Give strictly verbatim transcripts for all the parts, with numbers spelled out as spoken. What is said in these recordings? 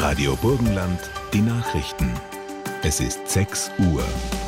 Radio Burgenland, die Nachrichten. Es ist sechs Uhr.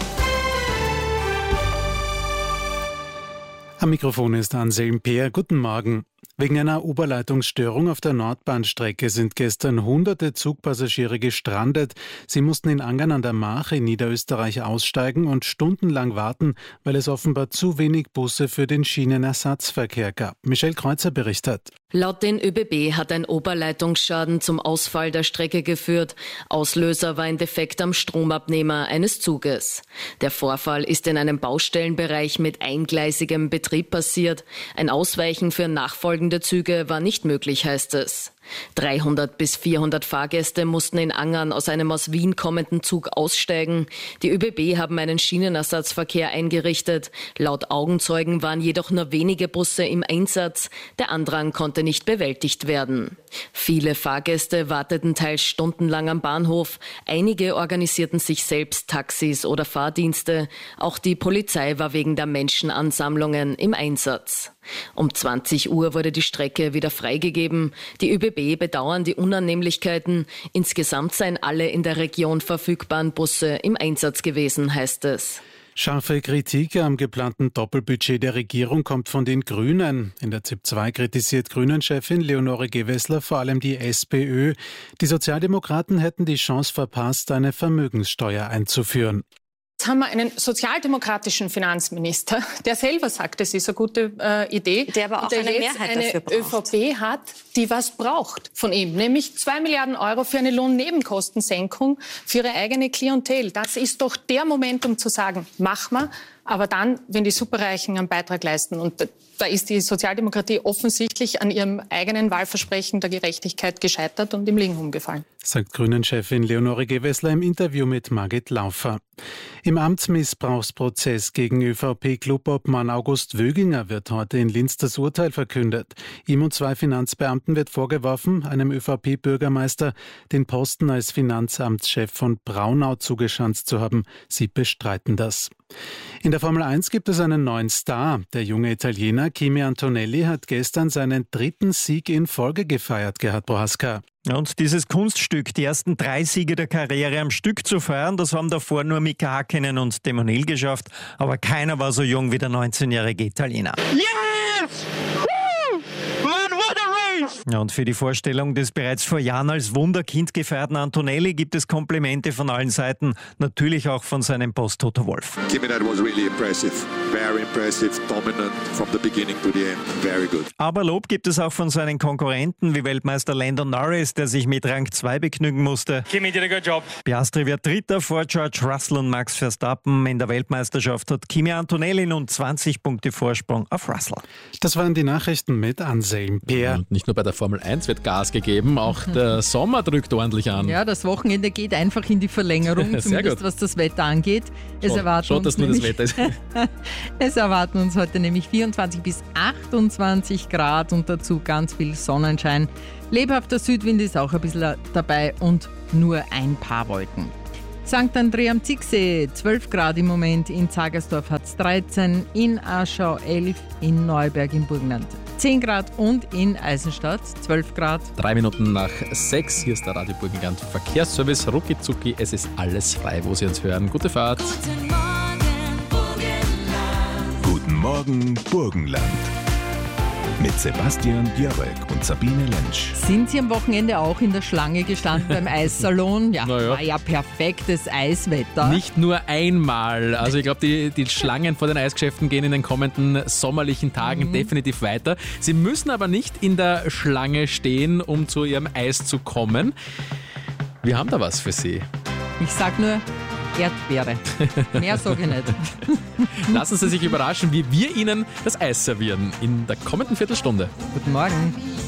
Am Mikrofon ist Anselm Peer. Guten Morgen. Wegen einer Oberleitungsstörung auf der Nordbahnstrecke sind gestern hunderte Zugpassagiere gestrandet. Sie mussten in Angern an der Mach in Niederösterreich aussteigen und stundenlang warten, weil es offenbar zu wenig Busse für den Schienenersatzverkehr gab. Michelle Kreuzer berichtet. Laut den ÖBB hat ein Oberleitungsschaden zum Ausfall der Strecke geführt. Auslöser war ein Defekt am Stromabnehmer eines Zuges. Der Vorfall ist in einem Baustellenbereich mit eingleisigem Betrieb passiert. Ein Ausweichen für nachfolgende Züge war nicht möglich, heißt es. dreihundert bis vierhundert Fahrgäste mussten in Angern aus einem aus Wien kommenden Zug aussteigen. Die ÖBB haben einen Schienenersatzverkehr eingerichtet. Laut Augenzeugen waren jedoch nur wenige Busse im Einsatz. Der Andrang konnte nicht bewältigt werden. Viele Fahrgäste warteten teils stundenlang am Bahnhof. Einige organisierten sich selbst Taxis oder Fahrdienste. Auch die Polizei war wegen der Menschenansammlungen im Einsatz. Um zwanzig Uhr wurde die Strecke wieder freigegeben. Die ÖBB bedauern die Unannehmlichkeiten. Insgesamt seien alle in der Region verfügbaren Busse im Einsatz gewesen, heißt es. Scharfe Kritik am geplanten Doppelbudget der Regierung kommt von den Grünen. In der Z I P zwei kritisiert Grünen-Chefin Leonore Gewessler vor allem die SPÖ. Die Sozialdemokraten hätten die Chance verpasst, eine Vermögenssteuer einzuführen. Jetzt haben wir einen sozialdemokratischen Finanzminister, der selber sagt, das ist eine gute äh, Idee. Der aber auch der eine jetzt Mehrheit eine dafür braucht. ÖVP hat, die was braucht von ihm, nämlich zwei Milliarden Euro für eine Lohnnebenkostensenkung für ihre eigene Klientel. Das ist doch der Moment, um zu sagen, mach mal, aber dann, wenn die Superreichen einen Beitrag leisten. Und da ist die Sozialdemokratie offensichtlich an ihrem eigenen Wahlversprechen der Gerechtigkeit gescheitert und im Liegen umgefallen. Sagt Grünen-Chefin Leonore Gewessler im Interview mit Margit Laufer. Im Amtsmissbrauchsprozess gegen ÖVP-Clubobmann August Wöginger wird heute in Linz das Urteil verkündet. Ihm und zwei Finanzbeamten wird vorgeworfen, einem ÖVP-Bürgermeister den Posten als Finanzamtschef von Braunau zugeschanzt zu haben. Sie bestreiten das. In der Formel eins gibt es einen neuen Star. Der junge Italiener Kimi Antonelli hat gestern seinen dritten Sieg in Folge gefeiert, Gerhard Prohaska. Und dieses Kunststück, die ersten drei Siege der Karriere am Stück zu feiern, das haben davor nur Mika Häkkinen und Timo Nehl geschafft. Aber keiner war so jung wie der neunzehnjährige Italiener. Yes! Woo! Man, what a race! Ja, und für die Vorstellung des bereits vor Jahren als Wunderkind gefeierten Antonelli gibt es Komplimente von allen Seiten, natürlich auch von seinem Boss Toto Wolff. Kimi, that was really impressive. Very impressive, dominant from the beginning to the end. Very good. Aber Lob gibt es auch von seinen Konkurrenten wie Weltmeister Lando Norris, der sich mit Rang zwei begnügen musste. Kimi did a good job. Piastri wird Dritter vor George Russell und Max Verstappen. In der Weltmeisterschaft hat Kimi Antonelli nun zwanzig Punkte Vorsprung auf Russell. Das waren die Nachrichten mit Anselm Peer. Und nicht nur bei der Formel eins wird Gas gegeben, auch der Sommer drückt ordentlich an. Ja, das Wochenende geht einfach in die Verlängerung, zumindest was das Wetter angeht. Es Schon, erwarten schon uns dass nur das Wetter ist. Es erwarten uns heute nämlich vierundzwanzig bis achtundzwanzig Grad und dazu ganz viel Sonnenschein. Lebhafter Südwind ist auch ein bisschen dabei und nur ein paar Wolken. Sankt André am Zicksee, zwölf Grad im Moment, in Zagersdorf hat es dreizehn, in Aschau elf, in Neuberg im Burgenland zehn Grad und in Eisenstadt zwölf Grad. Drei Minuten nach sechs, hier ist der Radio Burgenland Verkehrsservice. Rucki zucki, es ist alles frei, wo Sie uns hören. Gute Fahrt. Guten Morgen, Burgenland. Guten Morgen, Burgenland. Mit Sebastian Björk und Sabine Lentsch. Sind Sie am Wochenende auch in der Schlange gestanden beim Eissalon? Ja, Na ja. war ja perfektes Eiswetter. Nicht nur einmal. Also ich glaube, die, die Schlangen vor den Eisgeschäften gehen in den kommenden sommerlichen Tagen mhm. definitiv weiter. Sie müssen aber nicht in der Schlange stehen, um zu Ihrem Eis zu kommen. Wir haben da was für Sie. Ich sag nur Erdbeere. Mehr sage ich nicht. Lassen Sie sich überraschen, wie wir Ihnen das Eis servieren in der kommenden Viertelstunde. Guten Morgen.